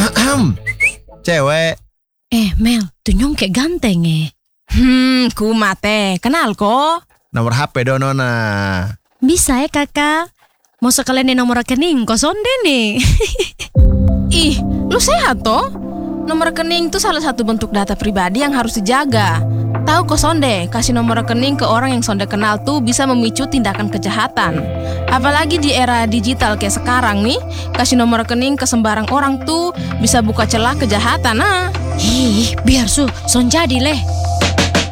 Cewek. Mel, tuh nyong kayak ganteng Ku mate, kenal kok. Nomor HP do nona. Bisa ya kakak? Mau sekalian nomor rekening kok sonde nih. Ih, lu sehat toh? Nomor rekening itu salah satu bentuk data pribadi yang harus dijaga. Tahu kok sonde, kasih nomor rekening ke orang yang sonde kenal tuh bisa memicu tindakan kejahatan. Apalagi di era digital kayak sekarang nih, kasih nomor rekening ke sembarang orang tuh bisa buka celah kejahatan. Biar son jadi leh.